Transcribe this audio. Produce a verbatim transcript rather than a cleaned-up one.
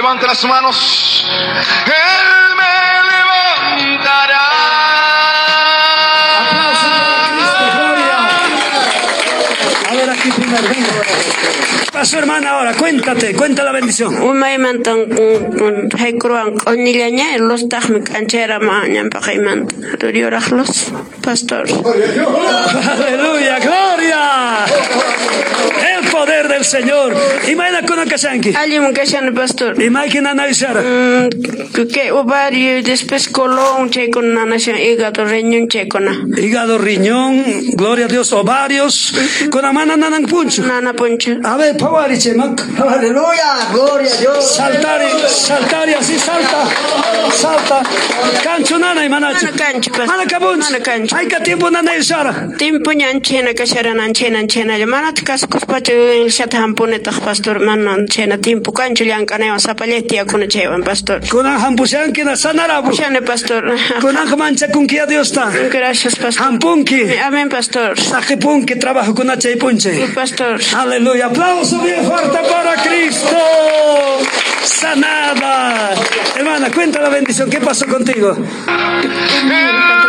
Levante las manos. Él me levantará. A ver aquí primero, venga. Pasó, hermana, ahora, cuéntate, cuenta la bendición. Umay mantan haykruan onillaña los tahmik anchera mañan pajaimant. Ryorajlos, pastor. Aleluya, gloria. El poder del Señor. Imagina con Kashanki. Alim kashan pastor. Imagina naisara. Que ovario después colon che con nanashan hígado riñón che con. Hígado, riñón, gloria a Dios, ovarios. Con la mano nanan puncho. Nana puncho. A ver, pavariche, mac. Aleluya, gloria a Dios. Saltar y saltar y así salta. Salta. Cancho nana y manacho. Nana cancho pastor. Mana kabunch. Nana cancho. Hay que tiempo nana isara. Tiempo ñanchena kasharan anchena anchena. Manat cascos pacho el shatam puneta pastor manan chena tiempo cancho yankaneo zapalletti akuna chevan pastor. Con hampusian que na sanarabu. Shane pastor. Con mancha con que Dios está. Gracias pastor. Hampunki. Amén pastor. Sajepunki trabajo con H y punche. Pastor. Aleluya. Aplauso bien fuerte para Cristo. Sanada. Hermana, cuenta la bendición. ¿Qué pasó contigo?